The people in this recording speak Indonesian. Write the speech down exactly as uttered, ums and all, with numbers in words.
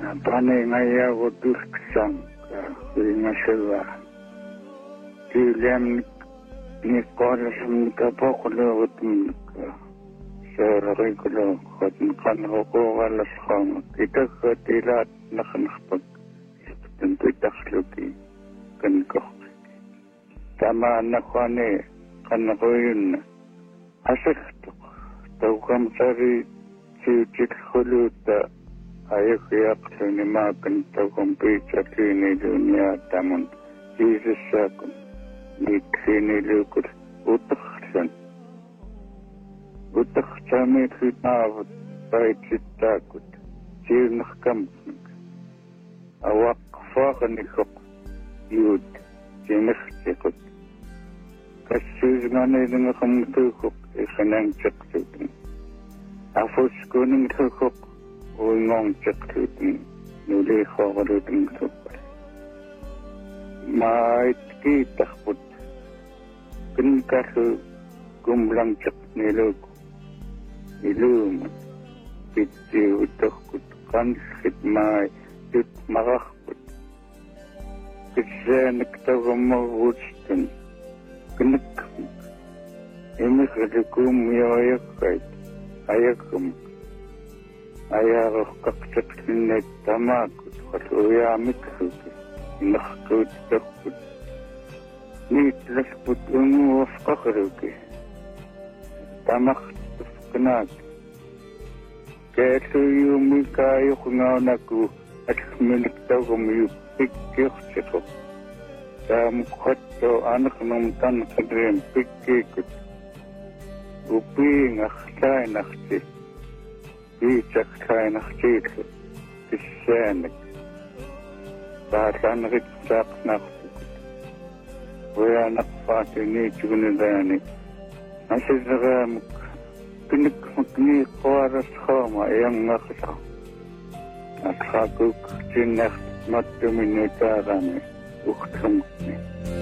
Pane ngaya wodur ksang ingasela. Kilem ni kolasam kapoklo wotum sering kalau khotun kan hoko walas khang kita khatilat nakhnkhpak tentu takhluki kan kok sama nakhane kan koyun asik tau kam sari cicit khuluta ayuk yaqtuni ma kan tau kam pichati ni dunia tamun Jesus sakun ni kini lukur utakhsan utak kami khitawat baik sitakut sir nakhkamtnik awak fakan ikok yud sinaktikut kasus ngane dengan kamtukuk ikanang caktutin afus kuning tukuk uingong caktutin nuli khawarutin tukuk mait kitakput kinkasu gumlang cak niluk ilum pitsi utakut kan khidmai tut marakut kitsen ktagamagutstan knek ini khadikum yayakai ayakum ayarok kakcaktinet tamakut khatuya mikhut nakhkut takut nit lasput ungu wafqakruki tamak kenak kesu yumi kayu ngaunaku at milik tahu kami pikir cekok tam khatto anak namtan kadrem pikir upi ngakhlai nakhti bicak khai nakhti tisanek bahkan ritsak nakhti waya nakfati ni chunidani asizram kinik magni qaras khama yang ngaksa at khakuk chinak mattuminutara ni uktam ni